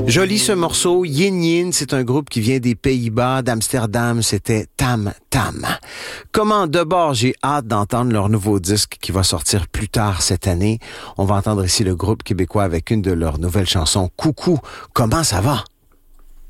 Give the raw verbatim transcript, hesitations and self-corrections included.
Joli ce morceau, Yin Yin, c'est un groupe qui vient des Pays-Bas, d'Amsterdam, c'était Tam Tam. Comment de bord, j'ai hâte d'entendre leur nouveau disque qui va sortir plus tard cette année. On va entendre ici le groupe québécois avec une de leurs nouvelles chansons, Coucou, comment ça va?